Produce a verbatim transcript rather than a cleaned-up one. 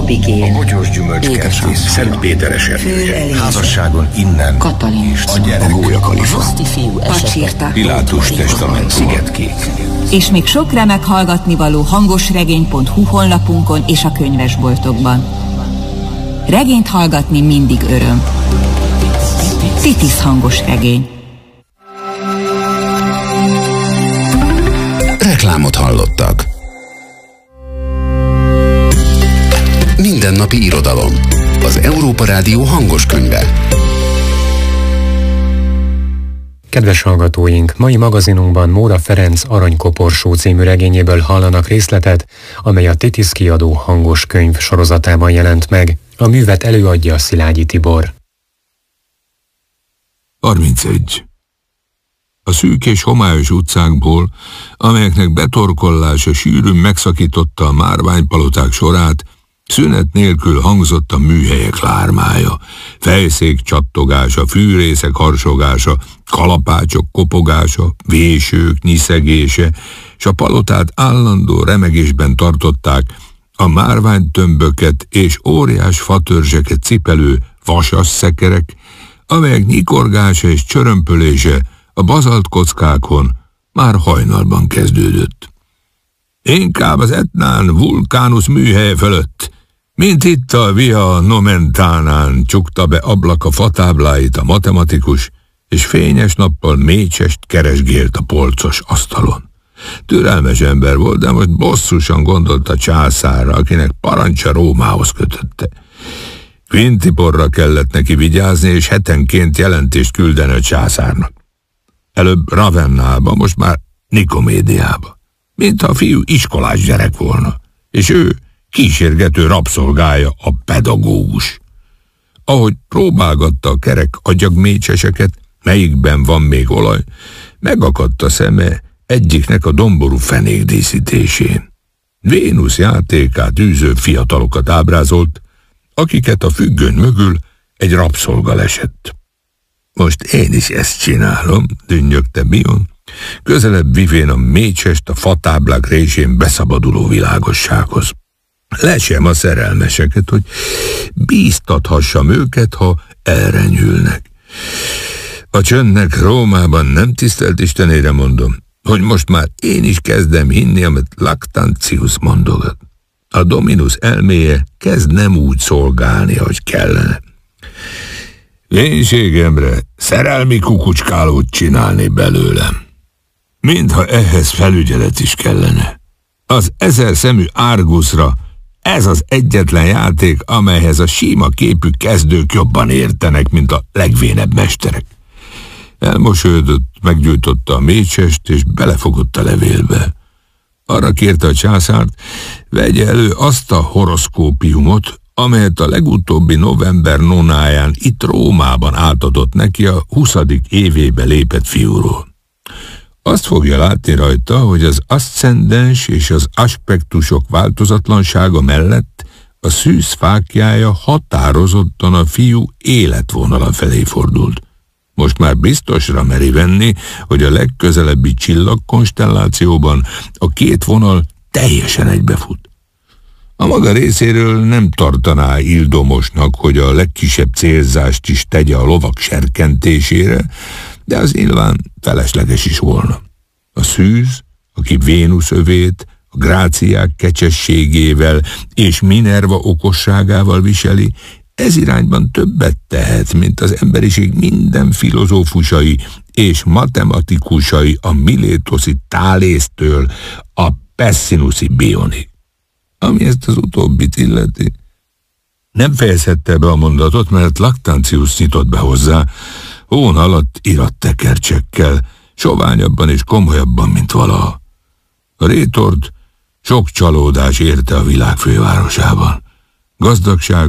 Abigél, a Bogyós Gyümölcskertész, Szent Péter esernyője, házasságon innen, Katalin, a gyerek, a Gólya Kalifa, Pacsirta, Pilátus testament, Szigetkék. És még sok remek hallgatnivaló hangosregény pont hu honlapunkon és a könyvesboltokban. Regényt hallgatni mindig öröm. Titis hangos regény. Reklámot hallottak. Mindennapi irodalom. Az Európa Rádió hangos könyve. Kedves hallgatóink, mai magazinunkban Móra Ferenc Aranykoporsó című regényéből hallanak részletet, amely a Titis kiadó hangos könyv sorozatában jelent meg. A művet előadja Szilágyi Tibor. harmincegy. A szűk és homályos utcákból, amelyeknek betorkollása sűrűn megszakította a márványpaloták sorát, szünet nélkül hangzott a műhelyek lármája, fejszék csattogása, fűrészek harsogása, kalapácsok kopogása, vésők nyiszegése, s a palotát állandó remegésben tartották a márványtömböket és óriás fatörzseket cipelő vasas szekerek, amelyek nyikorgása és csörömpölése a bazalt kockákon már hajnalban kezdődött. Inkább az Etnán vulkánusz műhelye fölött, mint itt a Via Nomentánán csukta be ablaka fatábláit a matematikus, és fényes nappal mécsest keresgélt a polcos asztalon. Türelmes ember volt, de most bosszusan gondolt a császárra, akinek parancsa Rómához kötötte. Quintiporra kellett neki vigyázni, és hetenként jelentést küldeni a császárnak. Előbb Ravennába, most már Nikomédiába. Mintha a fiú iskolás gyerek volna, és ő kísérgető rabszolgája, a pedagógus. Ahogy próbálgatta a kerek agyagmécseseket, melyikben van még olaj, megakadt a szeme egyiknek a domború fenék díszítésén. Vénusz játékát űző fiatalokat ábrázolt, akiket a függöny mögül egy rabszolga lesett. Most én is ezt csinálom, dünnyögte Bion, közelebb vivén a mécsest a fatáblák résén beszabaduló világossághoz. Lesem a szerelmeseket, hogy bíztathassam őket, ha elrenyhülnek. A csöndnek Rómában nem tisztelt istenére mondom, hogy most már én is kezdem hinni, amit Lactantius mondogat. A Dominus elméje kezd nem úgy szolgálni, ahogy kellene. Lénységemre szerelmi kukucskálót csinálni belőlem. Mintha ehhez felügyelet is kellene. Az ezer szemű Argusra ez az egyetlen játék, amelyhez a sima képű kezdők jobban értenek, mint a legvénebb mesterek. Elmosődött, meggyújtotta a mécsest, és belefogott a levélbe. Arra kérte a császárt, vegye elő azt a horoszkópiumot, amelyet a legutóbbi november nonáján itt Rómában átadott neki a huszadik évébe lépett fiúról. Azt fogja látni rajta, hogy az aszcendens és az aspektusok változatlansága mellett a szűz fáklyája határozottan a fiú életvonala felé fordult. Most már biztosra meri venni, hogy a legközelebbi csillagkonstellációban a két vonal teljesen egybefut. A maga részéről nem tartaná ildomosnak, hogy a legkisebb célzást is tegye a lovak serkentésére, de az nyilván felesleges is volna. A szűz, aki Vénusz övét, a gráciák kecsességével és Minerva okosságával viseli, ez irányban többet tehet, mint az emberiség minden filozófusai és matematikusai a milétoszi Tálésztől a Pessinuszi Bionig. Ami ezt az utóbbit illeti, nem fejezhette be a mondatot, mert Lactantius nyitott be hozzá, hón alatt irattekercsekkel, soványabban és komolyabban, mint valaha. A rétort sok csalódás érte a világ fővárosában. Gazdagság